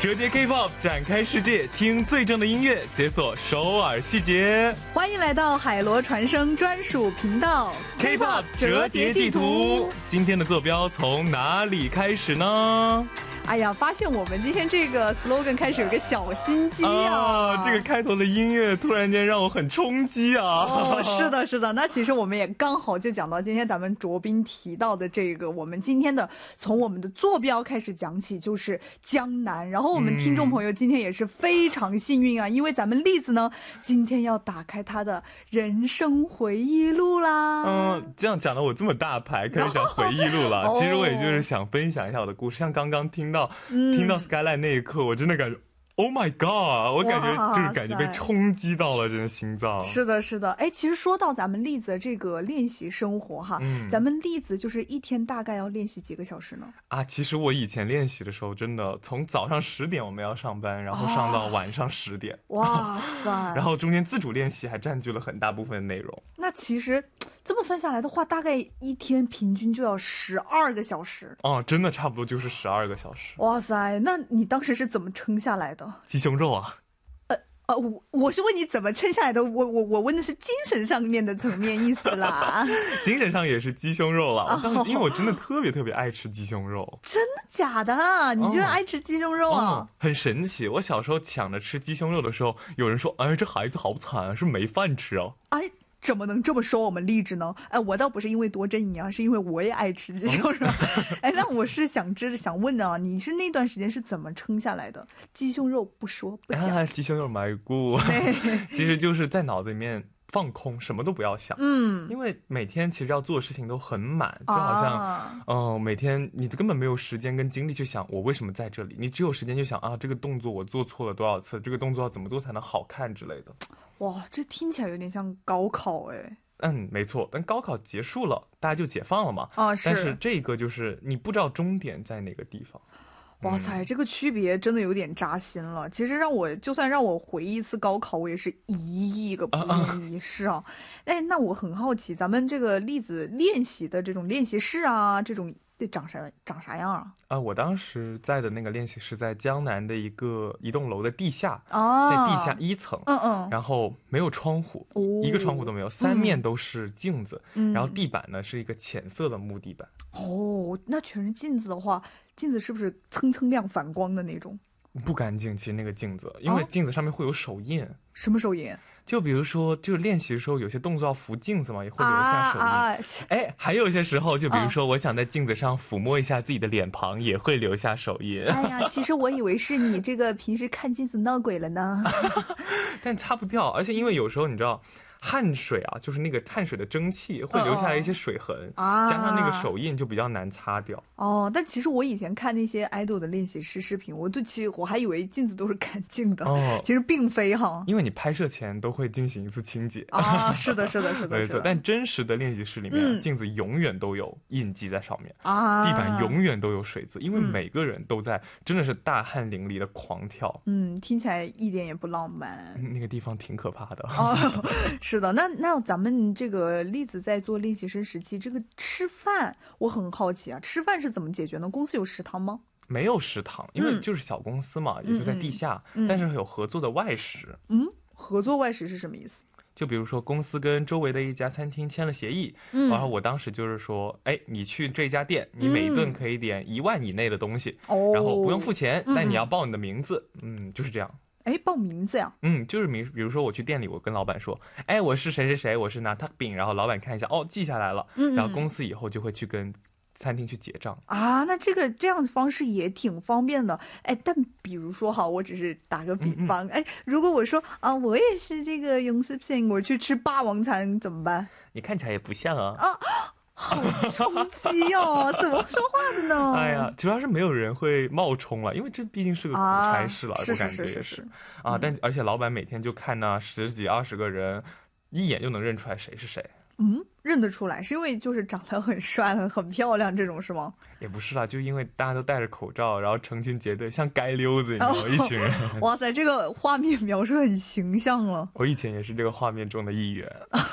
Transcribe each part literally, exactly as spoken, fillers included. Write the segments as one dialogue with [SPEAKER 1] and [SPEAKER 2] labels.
[SPEAKER 1] 折叠 K-pop 展开世界，听最正的音乐，解锁首尔细节。
[SPEAKER 2] 欢迎来到海螺传声专属频道
[SPEAKER 1] K-pop 折叠地图。今天的坐标从哪里开始呢？
[SPEAKER 2] 哎呀，发现我们今天这个 slogan 开始有个小心机啊！
[SPEAKER 1] 啊这个开头的音乐突然间让我很冲击啊！
[SPEAKER 2] 哦，是的，是的。那其实我们也刚好就讲到今天咱们卓斌提到的这个，我们今天的从我们的坐标开始讲起，就是江南。然后我们听众朋友今天也是非常幸运啊，嗯、因为咱们栗子呢今天要打开他的人生回忆录啦。
[SPEAKER 1] 嗯，这样讲了我这么大牌，开始讲回忆录了。哦、其实我也就是想分享一下我的故事，像刚刚听。到听到 Skyline 那一刻，我真的感觉 Oh my God， 我感觉就是感觉被冲击到了，真的心脏。
[SPEAKER 2] 是的，是的。哎，其实说到咱们栗子这个练习生活哈，嗯、咱们栗子就是一天大概要练习几个小时呢？
[SPEAKER 1] 啊，其实我以前练习的时候，真的从早上十点我们要上班，然后上到晚上十点。
[SPEAKER 2] 哦、哇塞！
[SPEAKER 1] 然后中间自主练习还占据了很大部分的内容。
[SPEAKER 2] 那其实这么算下来的话，大概一天平均就要十二个小时。
[SPEAKER 1] 哦，真的差不多就是十二个小时。
[SPEAKER 2] 哇塞！那你当时是怎么撑下来的？
[SPEAKER 1] 鸡胸肉啊。
[SPEAKER 2] 呃，我我是问你怎么撑下来的，我我我问的是精神上面的层面意思啦。
[SPEAKER 1] 精神上也是鸡胸肉了，我当时因为我真的特别特别爱吃鸡胸肉。
[SPEAKER 2] 真的假的？你居然爱吃鸡胸肉啊？
[SPEAKER 1] 哦哦、很神奇！我小时候抢着吃鸡胸肉的时候，有人说：“哎，这孩子好惨，是没饭吃啊！”
[SPEAKER 2] 哎。怎么能这么说我们励志呢？哎，我倒不是因为多正你啊，是因为我也爱吃鸡胸肉。哎，那我是想知想问的啊，你是那段时间是怎么撑下来的？鸡胸肉不说不讲，
[SPEAKER 1] 啊、鸡胸肉买过，其实就是在脑子里面放空，什么都不要想。嗯，因为每天其实要做的事情都很满，就好像，嗯、啊呃，每天你根本没有时间跟精力去想我为什么在这里，你只有时间就想啊，这个动作我做错了多少次，这个动作要怎么做才能好看之类的。
[SPEAKER 2] 哇，这听起来有点像高考哎。
[SPEAKER 1] 嗯，没错，但高考结束了，大家就解放了嘛。
[SPEAKER 2] 啊，是。
[SPEAKER 1] 但是这个就是你不知道终点在哪个地方。
[SPEAKER 2] 哇塞，这个区别真的有点扎心了。其实让我就算让我回忆一次高考，我也是一亿个不愿意。啊是啊，哎，那我很好奇，咱们这个栗子练习的这种练习室啊，这种长啥长啥样啊？
[SPEAKER 1] 啊，我当时在的那个练习室在江南的一个一栋楼的地下，
[SPEAKER 2] 啊、
[SPEAKER 1] 在地下一层。
[SPEAKER 2] 嗯嗯，
[SPEAKER 1] 然后没有窗户，哦、一个窗户都没有，三面都是镜子，嗯、然后地板呢是一个浅色的木地板。
[SPEAKER 2] 哦，那全是镜子的话，镜子是不是蹭蹭亮反光的那种？
[SPEAKER 1] 不干净，其实那个镜子，因为镜子上面会有手印。
[SPEAKER 2] 哦、什么手印？
[SPEAKER 1] 就比如说，就是练习的时候，有些动作要扶镜子嘛，也会留下手印。啊啊、哎，还有一些时候，就比如说，我想在镜子上抚摸一下自己的脸庞，也会留下手印。
[SPEAKER 2] 哎呀，其实我以为是你这个平时看镜子闹鬼了呢。
[SPEAKER 1] 但擦不掉，而且因为有时候你知道。汗水啊，就是那个汗水的蒸汽会留下来一些水痕，哦、加上那个手印就比较难擦掉。
[SPEAKER 2] 哦，但其实我以前看那些 idol 的练习室视频，我对其实我还以为镜子都是干净的，哦、其实并非哈。
[SPEAKER 1] 因为你拍摄前都会进行一次清洁。
[SPEAKER 2] 啊，是的，是的，是的，
[SPEAKER 1] 没错。但真实的练习室里面，嗯、镜子永远都有印记在上面，啊，地板永远都有水渍，因为每个人都在真的是大汗淋漓的狂跳。
[SPEAKER 2] 嗯，听起来一点也不浪漫。
[SPEAKER 1] 那个地方挺可怕的。
[SPEAKER 2] 哦，是的，那那咱们这个栗子在做练习生时期，这个吃饭我很好奇啊，吃饭是怎么解决呢？公司有食堂吗？
[SPEAKER 1] 没有食堂，因为就是小公司嘛，嗯、也就在地下，嗯、但是有合作的外食。
[SPEAKER 2] 嗯，合作外食是什么意思？
[SPEAKER 1] 就比如说公司跟周围的一家餐厅签了协议，嗯、然后我当时就是说，哎，你去这家店，你每一顿可以点一万以内的东西，嗯、然后不用付钱，哦、但你要报你的名字，嗯，就是这样。
[SPEAKER 2] 哎，报名字呀？
[SPEAKER 1] 嗯，就是名，比如说我去店里，我跟老板说，哎，我是谁谁谁，我是拿他饼，然后老板看一下，哦，记下来了，嗯、然后公司以后就会去跟餐厅去结账
[SPEAKER 2] 啊。那这个这样的方式也挺方便的。哎，但比如说哈，我只是打个比方，嗯嗯哎，如果我说啊，我也是这个永世片，我去吃霸王餐怎么办？
[SPEAKER 1] 你看起来也不像啊。
[SPEAKER 2] 啊。好冲击哦！怎么说话的呢？
[SPEAKER 1] 哎呀，主要是没有人会冒充了，因为这毕竟是个苦差事了，
[SPEAKER 2] 啊、
[SPEAKER 1] 我感觉也是啊。但而且老板每天就看那十几二十个人，一眼就能认出来谁是谁。
[SPEAKER 2] 嗯，认得出来是因为就是长得很帅、很很漂亮这种是吗？
[SPEAKER 1] 也不是啦，就因为大家都戴着口罩，然后成群结队，像街溜子，你知道吗？一群人。
[SPEAKER 2] 哇塞，这个画面描述很形象了。
[SPEAKER 1] 我以前也是这个画面中的一员。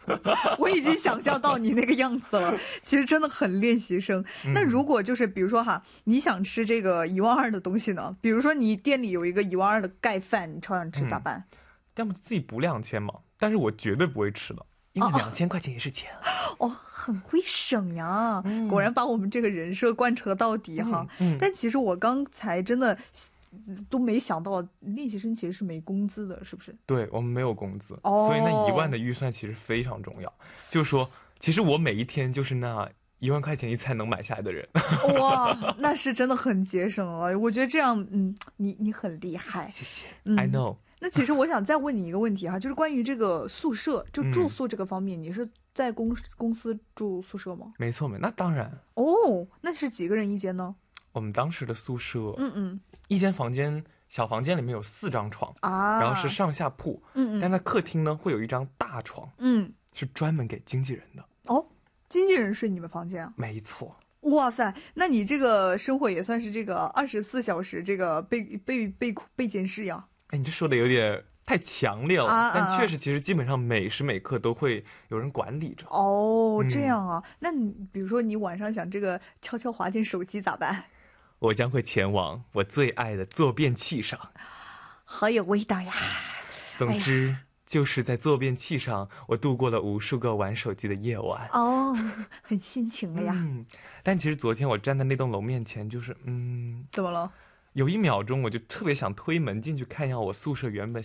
[SPEAKER 2] 我已经想象到你那个样子了，其实真的很练习生。那如果就是比如说哈，你想吃这个一万二的东西呢？比如说你店里有一个一万二的盖饭，你超想吃咋办？
[SPEAKER 1] 嗯、要么自己补两千嘛，但是我绝对不会吃的，因为两千块钱也是钱。
[SPEAKER 2] 哦，很会省呀、嗯，果然把我们这个人设贯彻到底哈。嗯嗯、但其实我刚才真的。都没想到练习生其实是没工资的，是不是？
[SPEAKER 1] 对，我们没有工资，哦、所以那一万的预算其实非常重要。就是说，其实我每一天就是那一万块钱一餐能买下来的人。
[SPEAKER 2] 哇，那是真的很节省了。我觉得这样，嗯，你你很厉害，
[SPEAKER 1] 谢谢。嗯、I know。
[SPEAKER 2] 那其实我想再问你一个问题哈，就是关于这个宿舍，就住宿这个方面，嗯、你是在公公司住宿舍吗？
[SPEAKER 1] 没错，没，那当然。
[SPEAKER 2] 哦，那是几个人一间呢？
[SPEAKER 1] 我们当时的宿舍，
[SPEAKER 2] 嗯嗯。
[SPEAKER 1] 一间房间，小房间里面有四张床啊，然后是上下铺，嗯嗯，但在客厅呢会有一张大床，嗯，是专门给经纪人的。
[SPEAKER 2] 哦，经纪人睡你们房间啊？
[SPEAKER 1] 没错。
[SPEAKER 2] 哇塞，那你这个生活也算是这个二十四小时这个被被被被监视呀？
[SPEAKER 1] 哎，你这说的有点太强烈了，啊、但确实，其实基本上每时每刻都会有人管理着。
[SPEAKER 2] 哦，这样啊，嗯、那你比如说你晚上想这个悄悄滑进手机咋办？
[SPEAKER 1] 我将会前往我最爱的坐便器上，
[SPEAKER 2] 好有味道呀！
[SPEAKER 1] 总之，哎、就是在坐便器上，我度过了无数个玩手机的夜晚。
[SPEAKER 2] 哦，很心情了呀。
[SPEAKER 1] 嗯，但其实昨天我站在那栋楼面前，就是嗯，
[SPEAKER 2] 怎么了？
[SPEAKER 1] 有一秒钟，我就特别想推门进去看一下我宿舍原本